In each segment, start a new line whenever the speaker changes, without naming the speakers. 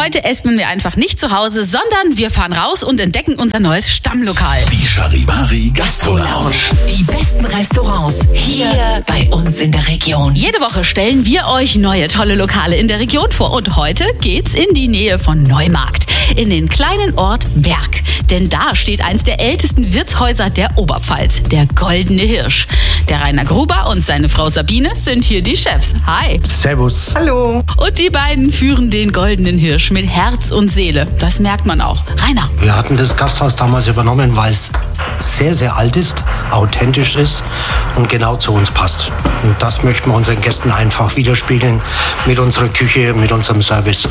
heute essen wir einfach nicht zu Hause, sondern wir fahren raus und entdecken unser neues Stammlokal.
Die Charivari Gastro Lounge.
Die besten Restaurants hier bei uns in der Region.
Jede Woche stellen wir euch neue tolle Lokale in der Region vor. Und heute geht's in die Nähe von Neumarkt, in den kleinen Ort Berg. Denn da steht eins der ältesten Wirtshäuser der Oberpfalz, der Goldene Hirsch. Der Rainer Gruber und seine Frau Sabine sind hier die Chefs. Hi.
Servus.
Hallo.
Und die beiden führen den Goldenen Hirsch mit Herz und Seele. Das merkt man auch. Rainer.
Wir hatten das Gasthaus damals übernommen, weil es sehr, sehr alt ist, authentisch ist und genau zu uns passt. Und das möchten wir unseren Gästen einfach widerspiegeln mit unserer Küche, mit unserem Service.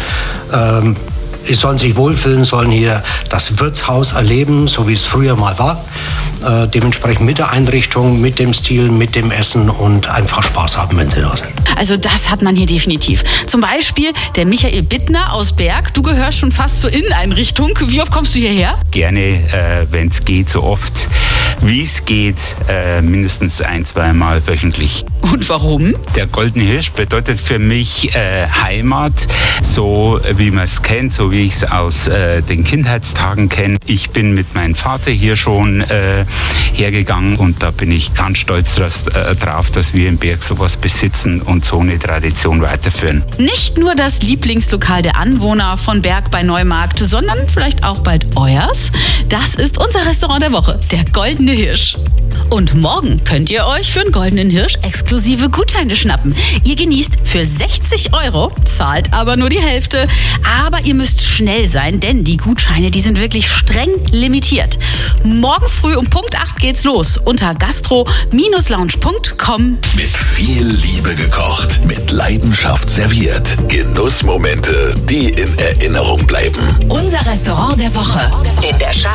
Sie sollen sich wohlfühlen, sollen hier das Wirtshaus erleben, so wie es früher mal war. Dementsprechend mit der Einrichtung, mit dem Stil, mit dem Essen und einfach Spaß haben, wenn sie da sind.
Also das hat man hier definitiv. Zum Beispiel der Michael Bittner aus Berg. Du gehörst schon fast zur Inneneinrichtung. Wie oft kommst du hierher?
Gerne, wenn es geht, so oft wie es geht, mindestens 1-2 Mal wöchentlich.
Und warum?
Der Goldene Hirsch bedeutet für mich Heimat, so wie man es kennt, so wie ich es aus den Kindheitstagen kenne. Ich bin mit meinem Vater hier schon hergegangen und da bin ich ganz stolz drauf, dass wir im Berg sowas besitzen und so eine Tradition weiterführen.
Nicht nur das Lieblingslokal der Anwohner von Berg bei Neumarkt, sondern vielleicht auch bald euers. Das ist unser Restaurant der Woche, der Goldene Hirsch. Und morgen könnt ihr euch für den Goldenen Hirsch exklusive Gutscheine schnappen. Ihr genießt für 60 €, zahlt aber nur die Hälfte. Aber ihr müsst schnell sein, denn die Gutscheine, die sind wirklich streng limitiert. Morgen früh um Punkt 8 geht's los unter gastro-lounge.com.
Mit viel Liebe gekocht, mit Leidenschaft serviert. Genussmomente, die in Erinnerung bleiben.
Unser Restaurant der Woche in der